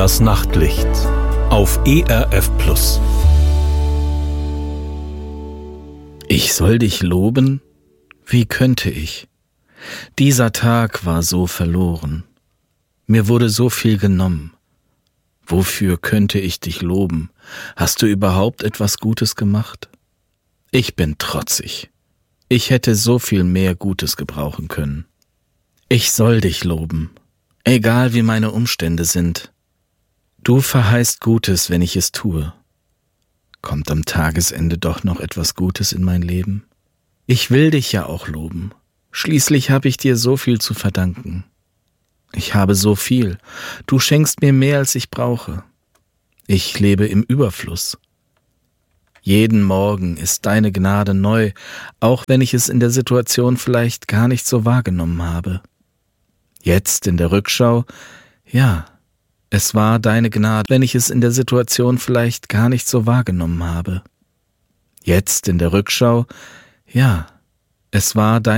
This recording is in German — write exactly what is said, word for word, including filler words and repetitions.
Das Nachtlicht auf E R F Plus. Ich soll dich loben? Wie könnte ich? Dieser Tag war so verloren. Mir wurde so viel genommen. Wofür könnte ich dich loben? Hast du überhaupt etwas Gutes gemacht? Ich bin trotzig. Ich hätte so viel mehr Gutes gebrauchen können. Ich soll dich loben, egal wie meine Umstände sind. Du verheißt Gutes, wenn ich es tue. Kommt am Tagesende doch noch etwas Gutes in mein Leben? Ich will dich ja auch loben. Schließlich habe ich dir so viel zu verdanken. Ich habe so viel. Du schenkst mir mehr, als ich brauche. Ich lebe im Überfluss. Jeden Morgen ist deine Gnade neu, auch wenn ich es in der Situation vielleicht gar nicht so wahrgenommen habe. Jetzt in der Rückschau, ja, es war deine Gnade, wenn ich es in der Situation vielleicht gar nicht so wahrgenommen habe. Jetzt in der Rückschau, ja, es war deine